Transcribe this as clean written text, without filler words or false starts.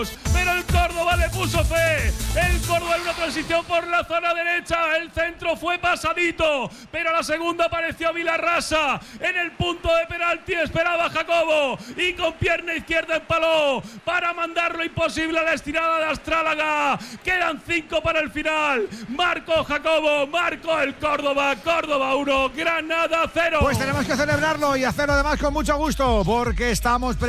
pero el Córdoba le puso fe. El Córdoba en una transición por la zona derecha, el centro fue pasadito, pero a la segunda apareció Vilarrasa en el punto de penalti, esperaba Jacobo y con pierna izquierda empaló para mandarlo imposible a la estirada de Astrálaga. Quedan 5 para el final. Marcó Jacobo, marcó el Córdoba. Córdoba 1, Granada 0. Pues tenemos que celebrarlo y hacerlo además con mucho gusto, porque estamos